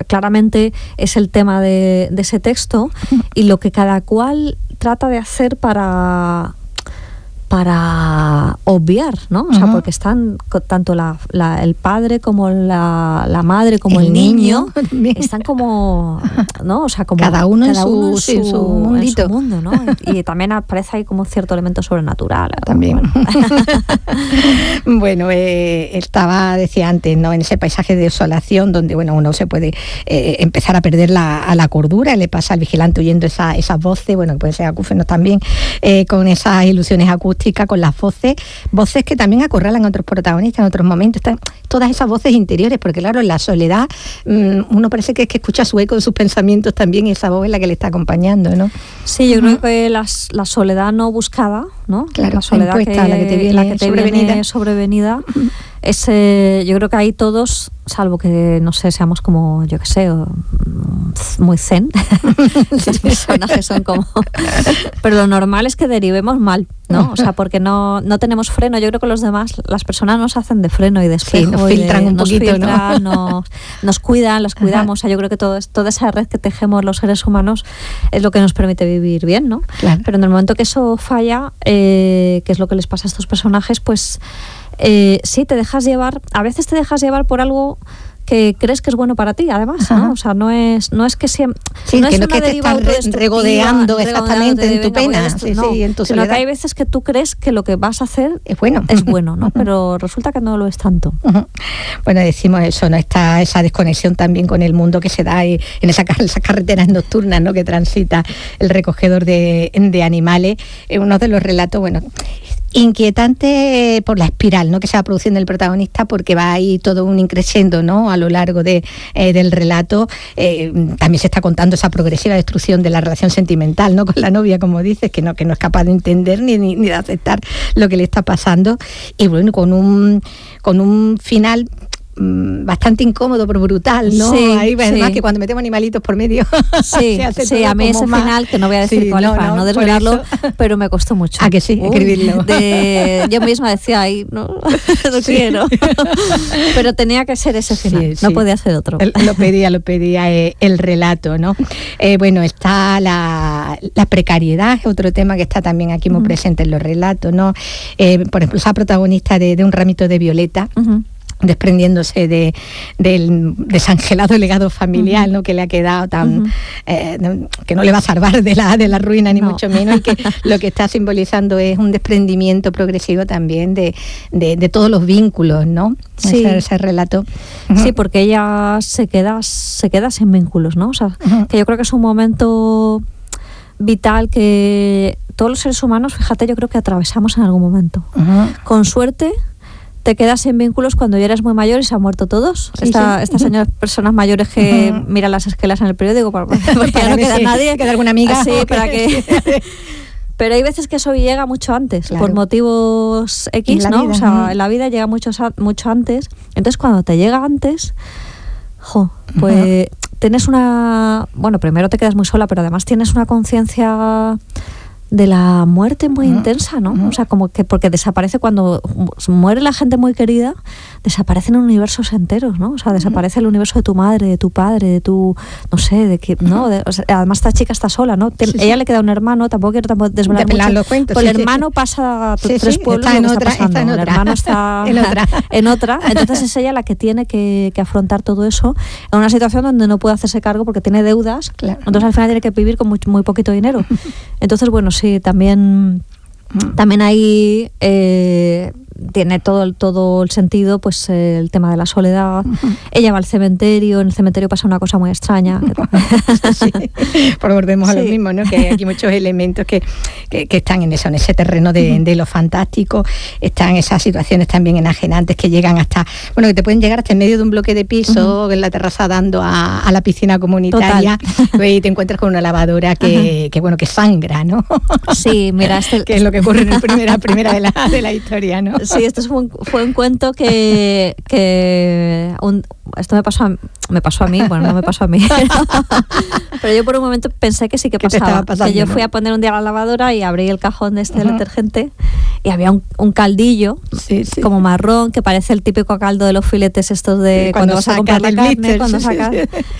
claramente es el tema de ese texto y lo que cada cual trata de hacer para obviar, ¿no? O sea, porque están tanto el padre como la madre como el niño están como, ¿no? O sea, como cada uno en su mundito. En su mundo, ¿no? Y también aparece ahí como cierto elemento sobrenatural. También. Bueno, decía antes, ¿no? En ese paisaje de desolación donde, bueno, uno se puede empezar a perder la cordura, le pasa al vigilante oyendo esas voces, bueno, puede ser acúfenos también, con esas ilusiones acústicas, con las voces que también acorralan a otros protagonistas en otros momentos. Están todas esas voces interiores, porque claro, en la soledad uno parece que escucha su eco de sus pensamientos también, y esa voz es la que le está acompañando, ¿no? Sí, yo creo que la soledad no buscada, ¿no? Claro, la soledad impuesta, la que te viene sobrevenida. Yo creo que ahí todos, salvo que, no sé, seamos como, yo qué sé, muy zen, los personajes son como... Pero lo normal es que derivemos mal, ¿no? O sea, porque no tenemos freno. Yo creo que los demás, las personas nos hacen de freno y de espejo. Sí, nos filtran un poquito, ¿no? Nos cuidan, los cuidamos. O sea, yo creo que toda esa red que tejemos los seres humanos es lo que nos permite vivir bien, ¿no? Claro. Pero en el momento que eso falla, que es lo que les pasa a estos personajes, pues... sí, a veces te dejas llevar por algo que crees que es bueno para ti, además, ¿no? O sea, no es que siempre... Sí, no es que te estás regodeando exactamente en tu pena, sino que hay veces que tú crees que lo que vas a hacer es bueno, ¿no? Pero resulta que no lo es tanto. Bueno, decimos eso, ¿no? Está esa desconexión también con el mundo que se da en esas carreteras nocturnas, ¿no? Que transita el recogedor de animales. Uno de los relatos, bueno, inquietante por la espiral, ¿no? Que se va produciendo el protagonista, porque va ahí todo un increciendo, ¿no? A lo largo del relato. También se está contando esa progresiva destrucción de la relación sentimental, ¿no? Con la novia, como dices, que no es capaz de entender ni de aceptar lo que le está pasando, y bueno, con un final bastante incómodo pero brutal, ¿no? Sí, ahí además que cuando metemos animalitos por medio sí, a mí ese final, que no voy a decir cuál es para no desvelarlo, pero me costó mucho. Que sí, escribirlo. Yo misma decía, no quiero. Pero tenía que ser ese final, no podía ser otro. Lo pedía el relato, ¿no? Bueno, está la precariedad, es otro tema que está también aquí muy presente en los relatos, ¿no? Por ejemplo, esa protagonista de Un ramito de violeta, desprendiéndose del desangelado legado familiar, ¿no? Que le ha quedado tan que no le va a salvar de la ruina, ni mucho menos, y que lo que está simbolizando es un desprendimiento progresivo también de todos los vínculos, ¿no? Sí. Ese relato. Sí, porque ella se queda sin vínculos, ¿no? O sea, que yo creo que es un momento vital que todos los seres humanos, fíjate, yo creo que atravesamos en algún momento. Con suerte te quedas sin vínculos cuando ya eres muy mayor y se han muerto todos. Estas señoras, personas mayores que miran las esquelas en el periódico porque ya no queda nadie. ¿Queda alguna amiga? Sí, para que... Pero hay veces que eso llega mucho antes, claro, por motivos X, ¿no? O sea, en la vida llega mucho antes. Entonces, cuando te llega antes, pues tienes una... Bueno, primero te quedas muy sola, pero además tienes una conciencia de la muerte muy intensa, ¿no? O sea, como que porque desaparece cuando muere la gente muy querida, desaparecen universos enteros, ¿no? O sea, desaparece el universo de tu madre, de tu padre, de tu, no sé, de que, ¿no? O sea, además esta chica está sola, ¿no? Ella le queda un hermano, tampoco quiero desvelar mucho. Cuento, el hermano pasa 3 pueblos, está en lo que otra, está pasando. está en otra. El hermano está en otra. Entonces es ella la que tiene que afrontar todo eso en una situación donde no puede hacerse cargo porque tiene deudas. Claro. Entonces al final tiene que vivir con muy poquito dinero. Entonces, bueno, sí, también ahí tiene todo el sentido, pues el tema de la soledad. Ella va al cementerio, en el cementerio pasa una cosa muy extraña. Sí, pues volvemos a lo mismo, ¿no? Que hay aquí muchos elementos que están en ese terreno de lo fantástico. Están esas situaciones también enajenantes que llegan hasta, bueno, que te pueden llegar hasta en medio de un bloque de piso, en la terraza dando a la piscina comunitaria, y te encuentras con una lavadora que sangra, ¿no? Sí, mira, que es lo que ocurre en la primera de la historia, ¿no? Sí, esto fue un cuento que esto me pasó a mí, bueno, no me pasó a mí, pero yo por un momento pensé que sí que pasaba, que yo fui a poner un día la lavadora y abrí el cajón de del detergente y había un caldillo como marrón, que parece el típico caldo de los filetes estos de cuando vas a comprar la carne, cuando sacas.